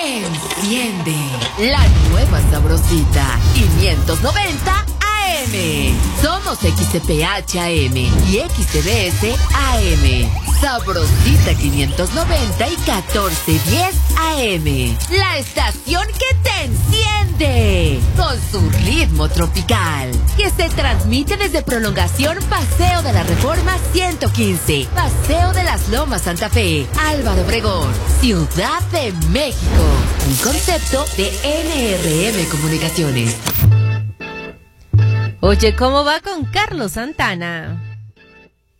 Enciende la nueva sabrosita 590 AM. Somos XCPH AM y XTBS AM. Sabrosita 590 y 1410 AM. La estación que te enciende con su ritmo tropical. Que se transmite desde Prolongación Paseo de la Reforma 115. Paseo de las Lomas Santa Fe. Álvaro Obregón, Ciudad de México. Un concepto de NRM Comunicaciones. Oye, ¿cómo va con Carlos Santana?